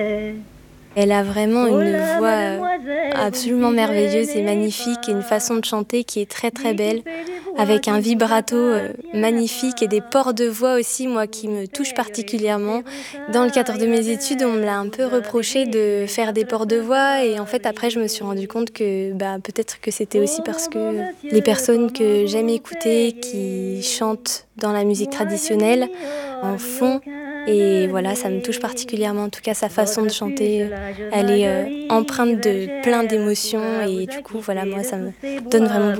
Elle a vraiment une voix, absolument merveilleuse et magnifique et une façon de chanter qui est très, très belle, avec un vibrato, magnifique et des ports de voix aussi, moi, qui me touchent particulièrement. Dans le cadre de mes études, on me l'a un peu reproché de faire des ports de voix et en fait, après, je me suis rendu compte que, bah, peut-être que c'était aussi parce que les personnes que j'aime écouter, qui chantent dans la musique traditionnelle, en font et voilà, ça me touche particulièrement. En tout cas, sa façon de chanter, elle est, empreinte de plein d'émotions et du coup, voilà, moi, ça me donne vraiment beaucoup